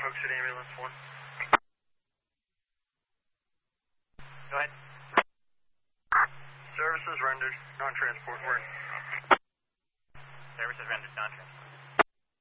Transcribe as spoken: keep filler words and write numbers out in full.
Oak City Ambulance one. Go ahead. Services rendered, non-transport, word. Services rendered, non-transport.